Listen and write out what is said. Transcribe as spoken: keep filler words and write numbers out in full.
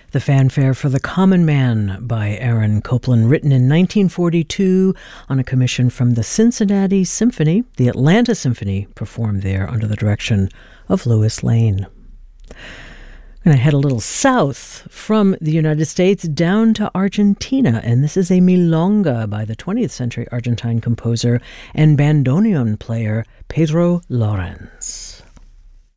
The fanfare for The Common Man by Aaron Copland, written in nineteen forty-two on a commission from the Cincinnati Symphony. The Atlanta Symphony performed there under the direction of Louis Lane. I'm going to head a little south from the United States down to Argentina, and this is a milonga by the twentieth century Argentine composer and bandoneon player Pedro Lorens.